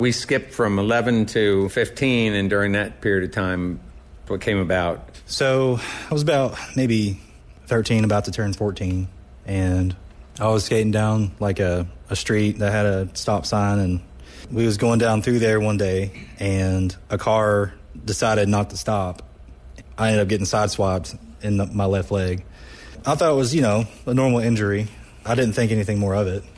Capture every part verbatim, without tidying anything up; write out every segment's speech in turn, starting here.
We skipped from eleven to fifteen, and during that period of time, what came about? So I was about maybe thirteen, about to turn fourteen, and I was skating down like a, a street that had a stop sign, and we was going down through there one day, and a car decided not to stop. I ended up getting sideswiped in the, my left leg. I thought it was, you know, a normal injury. I didn't think anything more of it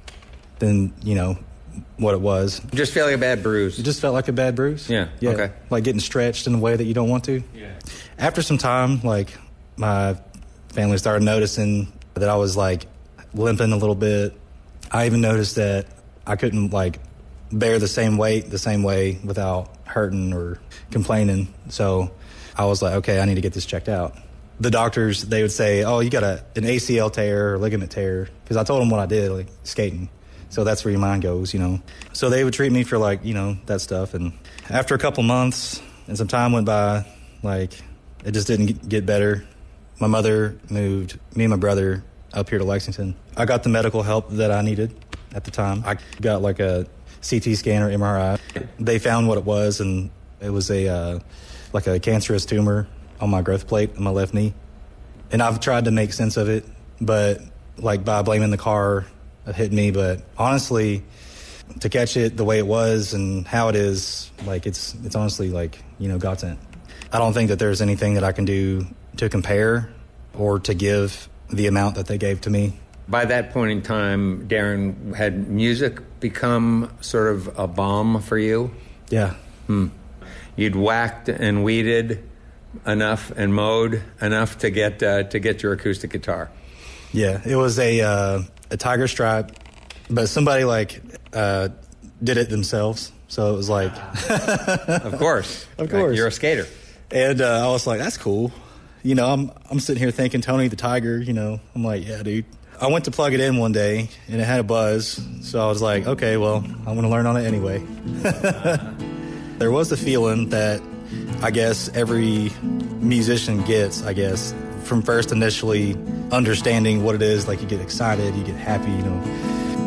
than, you know, what it was. You just felt like a bad bruise? It just felt like a bad bruise. Yeah, yeah. Okay. Like getting stretched in a way that you don't want to. Yeah. After some time, like, my family started noticing that I was, like, limping a little bit. I even noticed that I couldn't, like, bear the same weight the same way without hurting or complaining. So I was like, okay, I need to get this checked out. The doctors, they would say, oh, you got a, an A C L tear or ligament tear, because I told them what I did, like skating. So that's where your mind goes, you know. So they would treat me for, like, you know, that stuff. And after a couple months and some time went by, like, it just didn't get better. My mother moved me and my brother up here to Lexington. I got the medical help that I needed at the time. I got, like, a C T scan or M R I. They found what it was, and it was a uh, like a cancerous tumor on my growth plate on my left knee. And I've tried to make sense of it, but like by blaming the car, it hit me. But honestly, to catch it the way it was and how it is, like it's it's honestly like, you know, God sent. I don't think that there's anything that I can do to compare or to give the amount that they gave to me. By that point in time, Darren, had music become sort of a balm for you? Yeah. Hmm. You'd whacked and weeded enough and mowed enough to get uh, to get your acoustic guitar. Yeah, it was a uh, a Tiger Stripe, but somebody like uh, did it themselves. So it was like, of course, of course, you're a skater, and uh, I was like, that's cool. You know, I'm I'm sitting here thinking Tony the Tiger. You know, I'm like, yeah, dude. I went to plug it in one day, and it had a buzz. So I was like, okay, well, I'm going to learn on it anyway. There was a feeling that I guess every musician gets, I guess, from first initially understanding what it is. Like, you get excited, you get happy, you know.